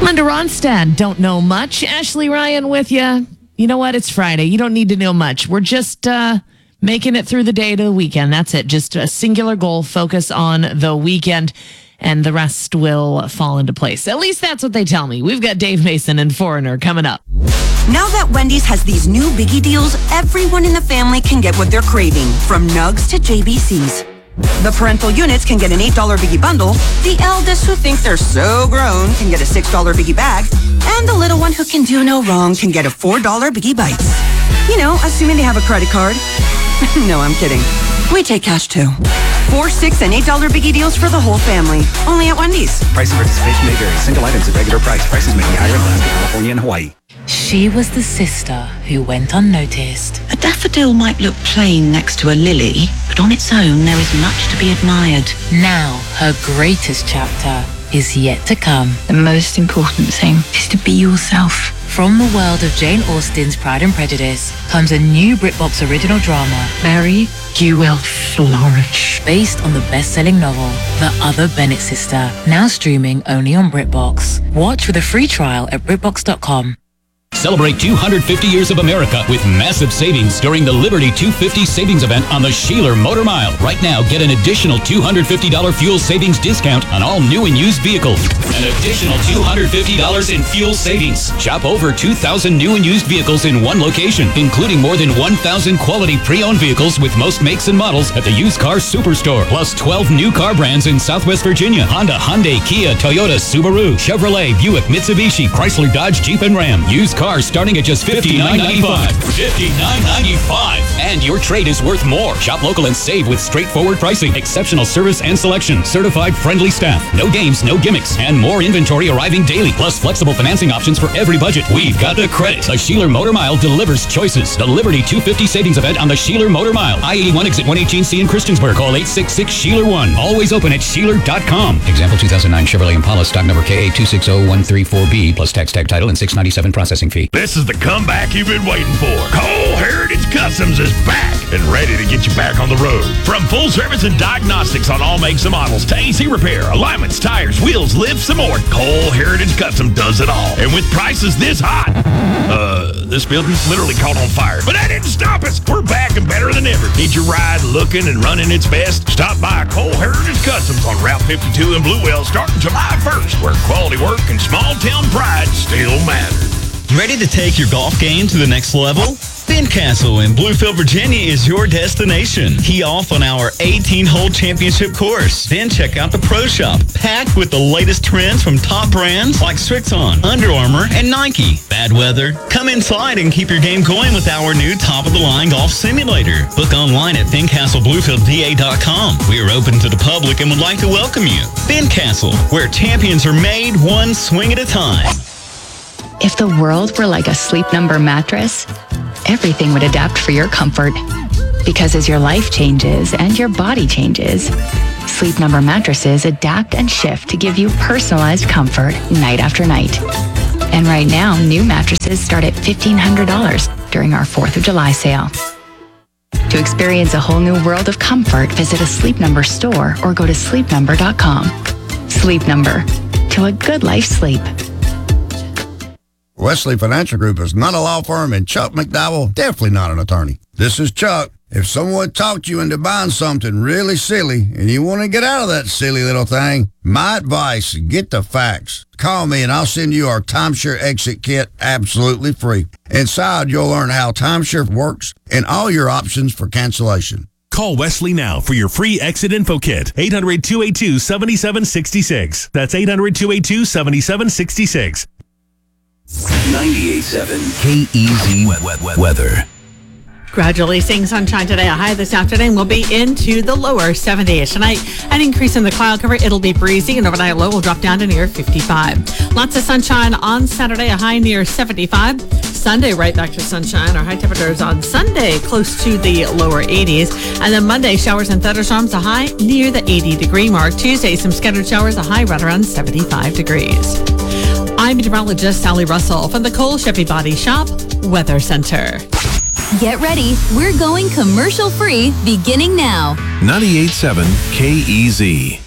Linda Ronstadt, don't know much. Ashley Ryan with you. You know what? It's Friday. You don't need to know much. We're just making it through the day to the weekend. That's it. Just a singular goal. Focus on the weekend, and the rest will fall into place. At least that's what they tell me. We've got Dave Mason and Foreigner coming up. Now that Wendy's has these new biggie deals, everyone in the family can get what they're craving, from nugs to JBCs. The parental units can get an $8 biggie bundle, the eldest who think they're so grown can get a $6 biggie bag, and the little one who can do no wrong can get a $4 biggie bites. You know, assuming they have a credit card. No, I'm kidding. We take cash too. $4, $6, and $8 biggie deals for the whole family. Only at Wendy's. Price and participation may vary. Single items at regular price. Prices may be higher in Alaska, California, and Hawaii. She was the sister who went unnoticed. A daffodil might look plain next to a lily, but on its own there is much to be admired. Now her greatest chapter is yet to come. The most important thing is to be yourself. From the world of Jane Austen's Pride and Prejudice comes a new BritBox original drama, Mary, you will flourish. based on the best-selling novel, The Other Bennett Sister, now streaming only on BritBox. Watch with a free trial at BritBox.com. Celebrate 250 years of America with massive savings during the Liberty 250 savings event on the Sheeler Motor Mile. Right now, get an additional $250 fuel savings discount on all new and used vehicles. An additional $250 in fuel savings. Shop over 2,000 new and used vehicles in one location, including more than 1,000 quality pre-owned vehicles with most makes and models at the Used Car Superstore. Plus 12 new car brands in Southwest Virginia. Honda, Hyundai, Kia, Toyota, Subaru, Chevrolet, Buick, Mitsubishi, Chrysler, Dodge, Jeep, and Ram. Used cars starting at just $59.95. $59.95. And your trade is worth more. Shop local and save with straightforward pricing, exceptional service and selection, certified friendly staff, no games, no gimmicks, and more inventory arriving daily, plus flexible financing options for every budget. We've got the credit. The Sheeler Motor Mile delivers choices. The Liberty 250 savings event on the Sheeler Motor Mile. I-81 exit 118C in Christiansburg. Call 866-SHEELER1. Always open at Sheeler.com. Example 2009 Chevrolet Impala stock number KA260134B plus tax tag title and $697 processing fee. This is the comeback you've been waiting for. Cole Heritage Customs is back and ready to get you back on the road. From full service and diagnostics on all makes and models to AC repair, alignments, tires, wheels, lifts, and more, Cole Heritage Customs does it all. And with prices this hot, this building's literally caught on fire. But that didn't stop us. We're back and better than ever. Need your ride looking and running its best? Stop by Cole Heritage Customs on Route 52 in Bluewell starting July 1st, where quality work and small town pride still matter. Ready to take your golf game to the next level? Ben Castle in Bluefield, Virginia is your destination. Tee off on our 18-hole championship course. Then check out the Pro Shop, packed with the latest trends from top brands like Strixon, Under Armour, and Nike. Bad weather? Come inside and keep your game going with our new top-of-the-line golf simulator. Book online at BenCastleBluefieldVA.com. We are open to the public and would like to welcome you. Ben Castle, where champions are made one swing at a time. If the world were like a Sleep Number mattress, everything would adapt for your comfort. Because as your life changes and your body changes, Sleep Number mattresses adapt and shift to give you personalized comfort night after night. And right now, new mattresses start at $1,500 during our 4th of July sale. To experience a whole new world of comfort, visit a Sleep Number store or go to sleepnumber.com. Sleep Number. To a good life sleep. Wesley Financial Group is not a law firm, and Chuck McDowell definitely not an attorney. This is Chuck. If someone talked you into buying something really silly and you want to get out of that silly little thing, my advice, get the facts. Call me and I'll send you our Timeshare Exit Kit absolutely free. Inside, you'll learn how timeshare works and all your options for cancellation. Call Wesley now for your free exit info kit. 800-282-7766. That's 800-282-7766. 98.7 KEZ weather. Gradually seeing sunshine today. A high this afternoon will be into the lower 70s. Tonight, an increase in the cloud cover. It'll be breezy, and overnight low will drop down to near 55. Lots of sunshine on Saturday, a high near 75. Sunday, right back to sunshine. Our high temperatures on Sunday, close to the lower 80s. And then Monday, showers and thunderstorms, a high near the 80-degree mark. Tuesday, some scattered showers, a high right around 75 degrees. I'm meteorologist Sally Russell from the Cole Chevy Body Shop Weather Center. Get ready. We're going commercial free beginning now. 98.7 KEZ.